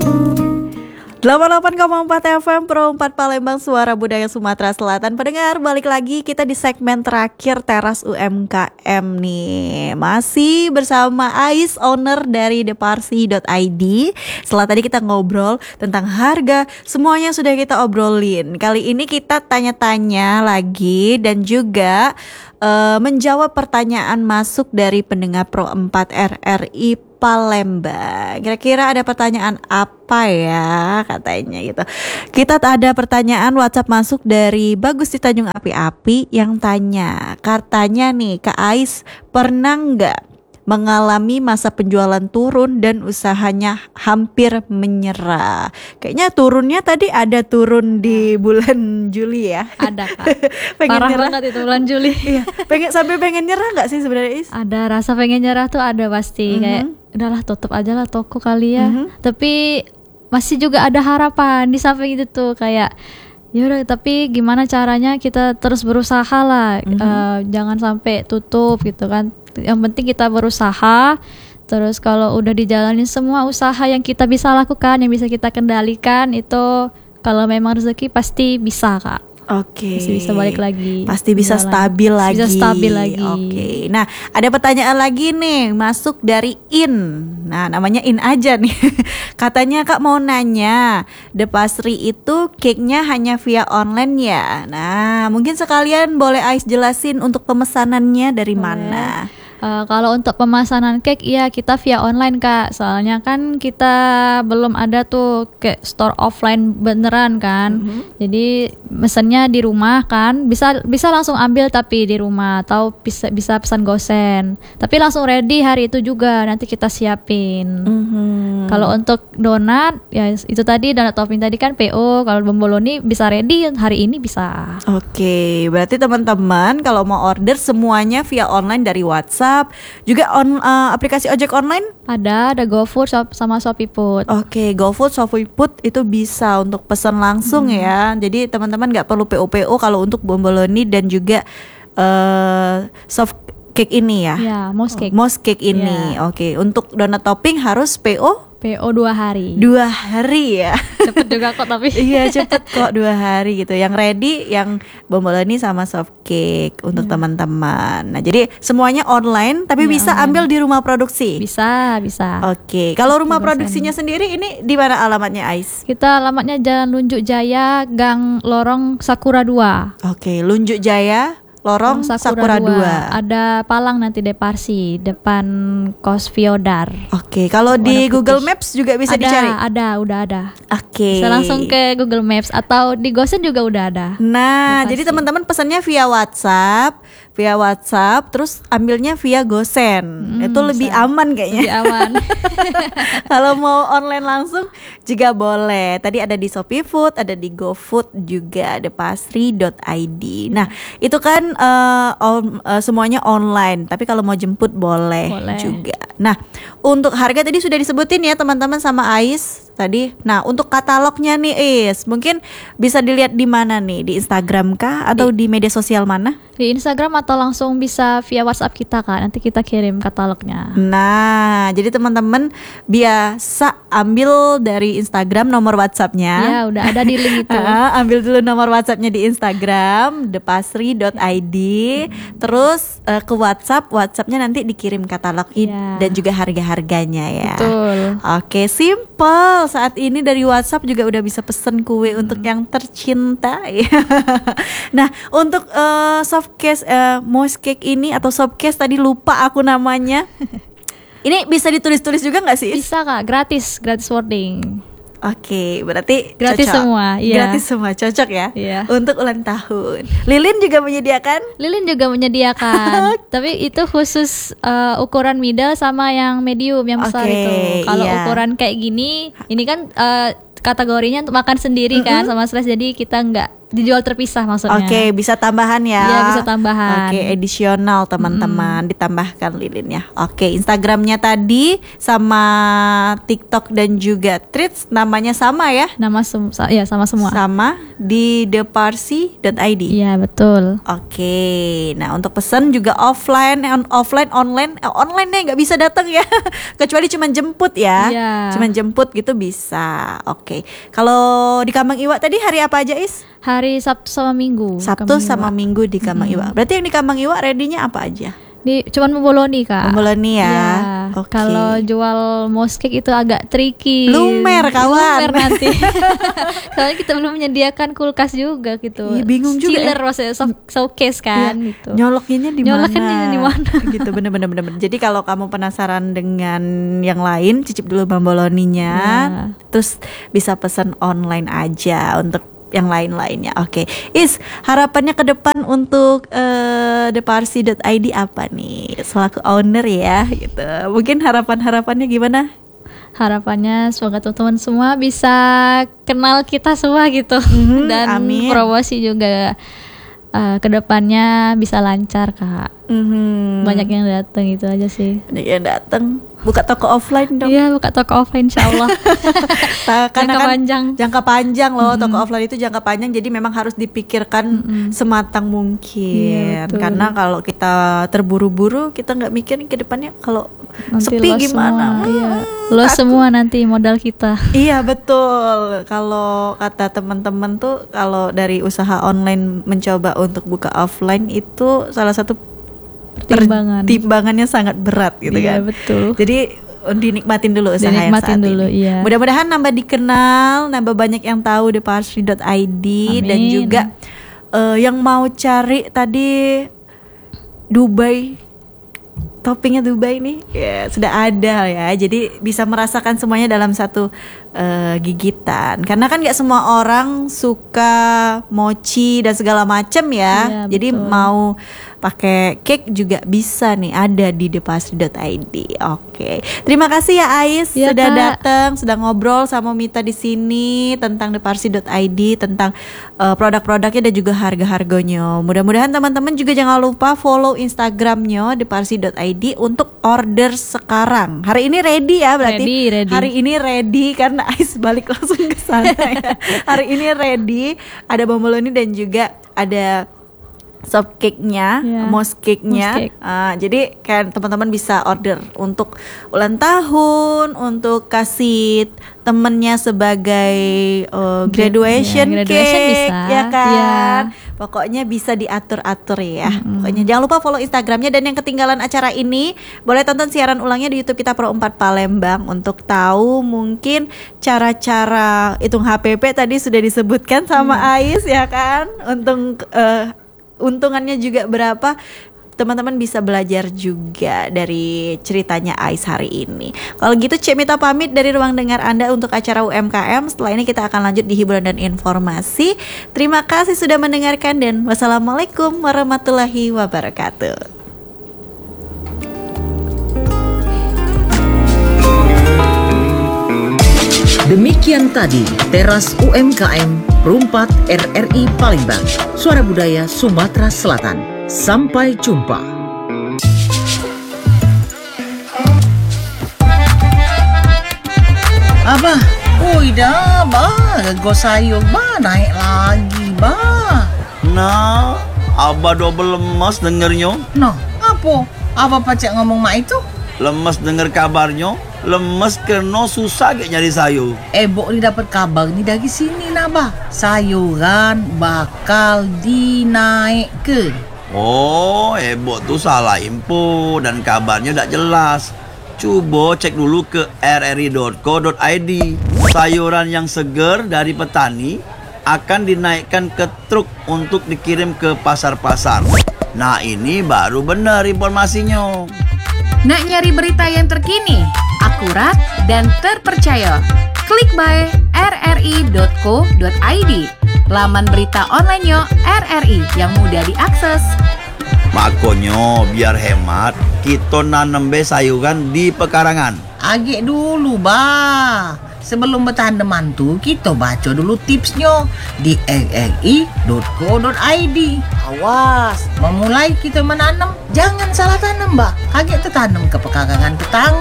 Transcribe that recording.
88,4 FM Pro 4 Palembang, Suara Budaya Sumatera Selatan. Pendengar, balik lagi kita di segmen terakhir Teras UMKM nih. Masih bersama Ais, owner dari theparsi.id. Setelah tadi kita ngobrol tentang harga, semuanya sudah kita obrolin. Kali ini kita tanya-tanya lagi dan juga menjawab pertanyaan masuk dari pendengar Pro 4 RRI Palembang. Kira-kira ada pertanyaan apa ya katanya gitu. Kita ada pertanyaan WhatsApp masuk dari Bagus di Tanjung Api-Api yang tanya, katanya nih, Kak Ais pernah nggak mengalami masa penjualan turun dan usahanya hampir menyerah? Kayaknya turunnya tadi ada turun di bulan Juli ya. Ada Kak. Pengen Parah nyerah banget itu bulan Juli. Iya, sampai pengen nyerah nggak sih sebenarnya, Is? Ada rasa pengen nyerah tuh, ada pasti. Kayak udahlah tutup aja lah toko kali ya. Tapi masih juga ada harapan di samping itu tuh, kayak yaudah, tapi gimana caranya kita terus berusaha lah. Jangan sampai tutup gitu kan. Yang penting kita berusaha. Terus kalau udah dijalanin semua usaha yang kita bisa lakukan, yang bisa kita kendalikan, itu kalau memang rezeki pasti bisa Kak. Oke. Bisa balik lagi. Pasti bisa stabil lagi. Bisa stabil lagi. Oke. Nah, ada pertanyaan lagi nih masuk dari In. Nah, namanya In aja nih. Katanya Kak mau nanya, The Pastry itu cake-nya hanya via online ya? Nah, mungkin sekalian boleh Ais jelasin untuk pemesanannya dari mana? Kalau untuk pemesanan cake, ya kita via online Kak. Soalnya kan kita belum ada tuh kayak store offline beneran kan. Jadi mesennya di rumah kan. Bisa langsung ambil tapi di rumah, atau bisa pesan gosen. Tapi langsung ready hari itu juga, nanti kita siapin. Kalau untuk donat, ya itu tadi donat topping tadi kan PO. Kalau bomboloni bisa ready hari ini bisa. Oke, berarti teman-teman kalau mau order semuanya via online dari WhatsApp. Juga aplikasi ojek online? Ada GoFood sama ShopeeFood. Oke, GoFood, ShopeeFood itu bisa untuk pesan langsung ya. Jadi teman-teman nggak perlu PO kalau untuk bomboloni dan juga soft cake ini ya. Ya, mouse cake ini. Ya. Oke, untuk donat topping harus PO 2 hari. 2 hari ya. Cepet juga kok tapi. Iya, cepet kok 2 hari gitu. Yang ready yang bomboloni sama soft cake untuk teman-teman. Nah, jadi semuanya online tapi bisa online. Ambil di rumah produksi. Bisa. Oke. Kalau rumah produksinya sendiri ini di mana alamatnya, Ais? Kita alamatnya Jalan Lunjuk Jaya, Gang Lorong Sakura 2. Oke, Lunjuk Jaya Lorong Sakura 2. Ada palang nanti Deparsi depan Kos Viodar. Oke, kalau di Google Maps juga bisa dicari. Udah ada. Oke. Bisa langsung ke Google Maps atau di Gosen juga udah ada. Nah, jadi teman-teman pesannya via WhatsApp, terus ambilnya via Gosen. Itu lebih aman kayaknya. Lebih aman. Kalau mau online langsung juga boleh. Tadi ada di ShopeeFood, ada di GoFood juga, ada theparsi.id. Nah, itu kan semuanya online. Tapi kalau mau jemput boleh juga. Nah, untuk harga tadi sudah disebutin ya teman-teman sama Ais tadi. Nah, untuk katalognya nih Is, mungkin bisa dilihat di mana nih? Di Instagram kah atau di media sosial mana? Di Instagram atau langsung bisa via WhatsApp kita Kak. Nanti kita kirim katalognya. Nah, jadi teman-teman biasa ambil dari Instagram nomor WhatsAppnya. Ya, udah ada di link itu. Ambil dulu nomor WhatsAppnya di Instagram theparsi.id. Terus ke WhatsAppnya nanti dikirim katalog dan juga harga-harganya ya. Betul. Oke, simple. Saat ini dari WhatsApp juga udah bisa pesen kue untuk yang tercinta. Nah, untuk soft cake, mouse cake ini atau soft cake tadi lupa aku namanya. Ini bisa ditulis-tulis juga nggak sih? Bisa Kak, gratis wording. Oke, berarti gratis cocok. Semua. Iya. Gratis semua, cocok ya. Iya. Untuk ulang tahun. Lilin juga menyediakan? Lilin juga menyediakan. Tapi itu khusus ukuran middle sama yang medium, yang besar itu. Kalau ukuran kayak gini, ini kan kategorinya untuk makan sendiri kan sama slice, jadi kita nggak dijual terpisah maksudnya. Oke, bisa tambahan ya. Iya, bisa tambahan. Oke, edisional teman-teman, ditambahkan lilinnya. Oke, Instagramnya tadi sama TikTok dan juga Threads namanya sama ya? Ya sama semua. Sama di theparsi.id. Iya, betul. Oke, nah untuk pesan juga offline, online-nya nggak bisa datang ya, kecuali cuma jemput ya. Iya. Cuma jemput gitu bisa. Oke, kalau di Kambang Iwa tadi hari apa aja Is? Hari Sabtu sama Minggu. Sabtu sama Minggu di Kambang Iwa. Berarti yang di Kambang Iwa ready-nya apa aja? Cuman memboloni Kak. Memboloni ya. Iya. Oke. Kalau jual mouse cake itu agak tricky. Lumer kawan. Lumer nanti. Soalnya kita belum menyediakan kulkas juga gitu. Iya, bingung juga. Chiller maksudnya showcase kan Iya. gitu. Nyolokinnya di mana? Nyolokinnya di mana? Gitu bener. Jadi kalau kamu penasaran dengan yang lain, cicip dulu memboloninya. Iya. Terus bisa pesan online aja untuk yang lain-lainnya. Oke. Is, harapannya ke depan untuk theparsi.id apa nih? Selaku owner ya gitu. Mungkin harapannya gimana? Harapannya semoga teman-teman semua bisa kenal kita semua gitu. Dan amin. promosi juga kedepannya bisa lancar Kak. Banyak yang datang itu aja sih. Banyak yang datang. Buka toko offline dong. Iya, buka toko offline insyaallah. Karena jangka panjang loh, toko offline itu jangka panjang, jadi memang harus dipikirkan sematang mungkin. Iya, betul. Karena kalau kita terburu-buru, kita nggak mikirin ke depannya kalau Nanti sepi loss gimana. Semua. Iya. Lo semua nanti modal kita. Iya betul. Kalau kata teman-teman tuh, kalau dari usaha online mencoba untuk buka offline itu salah satu pertimbangannya sangat berat gitu iya, kan. Betul. Jadi dinikmatin dulu usaha yang saat dulu, ini. Iya. Mudah-mudahan nambah dikenal, nambah banyak yang tahu theparsi.id. Dan juga yang mau cari tadi Dubai, toppingnya Dubai nih ya, sudah ada ya. Jadi bisa merasakan semuanya dalam satu gigitan. Karena kan nggak semua orang suka mochi dan segala macam ya. Iya, jadi betul. mau pakai cake juga bisa nih, ada di theparsi.id. Oke. Terima kasih ya Ais Ya, sudah Kak. datang, sudah ngobrol sama Mita di sini tentang theparsi.id, tentang produk-produknya dan juga harga-harganya. Mudah-mudahan teman-teman juga jangan lupa follow Instagramnya theparsi.id untuk order sekarang. Hari ini ready ya berarti. Ready. Hari ini ready karena Ais balik langsung ke sana ya. Hari ini ready, ada bomboloni dan juga ada soft cake-nya, Yeah. mouse cake-nya. Mouse cake. Jadi kan teman-teman bisa order untuk ulang tahun, untuk kasih temennya sebagai graduation, Ya, graduation cake, bisa. ya kan? Ya. Pokoknya bisa diatur-atur ya. Pokoknya jangan lupa follow Instagramnya, dan yang ketinggalan acara ini boleh tonton siaran ulangnya di YouTube kita Pro 4 Palembang untuk tahu mungkin cara-cara hitung HPP tadi sudah disebutkan sama Ais ya kan? Untungannya juga berapa, teman-teman bisa belajar juga dari ceritanya Ais hari ini. Kalau gitu Cik Mita pamit dari ruang dengar Anda untuk acara UMKM. Setelah ini kita akan lanjut di hiburan dan informasi. Terima kasih sudah mendengarkan dan wassalamualaikum warahmatullahi wabarakatuh. Demikian tadi Teras UMKM Perumpat RRI Palembang, Suara Budaya Sumatera Selatan. Sampai jumpa. Abah, dah, go sayur, naik lagi, Nah, Abah double lemas dengernya. Noh, apa? Abah pacak ngomong mak itu? Lemes denger kabarnya. Lemes karena susah kayak nyari sayur. Bok ni dapat kabar ni dari sini, Nabah. Sayuran bakal dinaikkan. Oh, Ebok tuh salah info dan kabarnya tak jelas. Coba cek dulu ke rri.co.id. Sayuran yang segar dari petani akan dinaikkan ke truk untuk dikirim ke pasar-pasar. Nah, ini baru benar informasinya. Nak nyari berita yang terkini, akurat, dan terpercaya? Klik by rri.co.id, laman berita online RRI yang mudah diakses. Makanya biar hemat, kita nanem sayuran di pekarangan. Agak dulu, bah. sebelum bertanaman tuh kita baca dulu tipsnya di rri.co.id. Awas, memulai kita menanam, jangan salah tanam, Mbak. Kaget tertanam ke pekarangan tetangga.